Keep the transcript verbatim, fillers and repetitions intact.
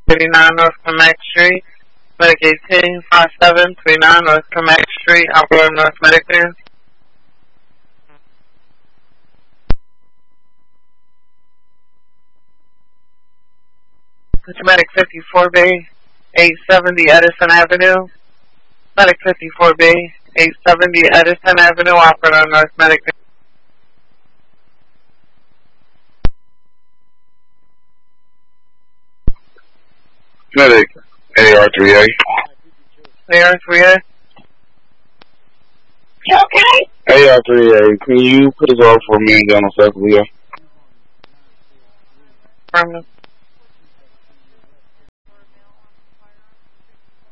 thirty-nine North Camac Street. Medic eighteen, five seven three nine North Camac Street, Operator North Medic there. Medic fifty-four B, eight seventy Edison Avenue. Medic fifty-four B, eight seventy Edison Avenue, Operator North Medic there. Medic A R three A. A R three A. You okay? A R three A, can you put us over for a man down on South Leo?